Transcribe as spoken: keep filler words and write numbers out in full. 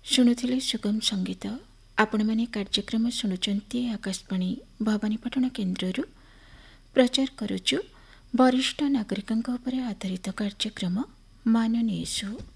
ଶୁଣୁଥିଲେ ସୁଗମ ସଙ୍ଗୀତ। ଆପଣମାନେ କାର୍ଯ୍ୟକ୍ରମ ଶୁଣୁଛନ୍ତି ଆକାଶବାଣୀ ଭବାନୀପାଟଣା କେନ୍ଦ୍ରରୁ। ପ୍ରଚାର କରୁଛୁ ବରିଷ୍ଠ ନାଗରିକଙ୍କ ଉପରେ ଆଧାରିତ କାର୍ଯ୍ୟକ୍ରମ ମାନନୀୟ।